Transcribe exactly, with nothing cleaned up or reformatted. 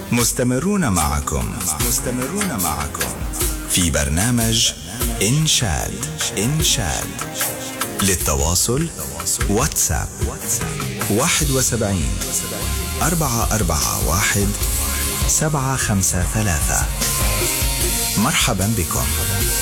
مستمرون معكم مستمرون معكم في برنامج إنشاد إنشاد. للتواصل واتساب واحد وسبعين أربعة أربعة واحد سبعة خمسة ثلاثة. مرحبا بكم.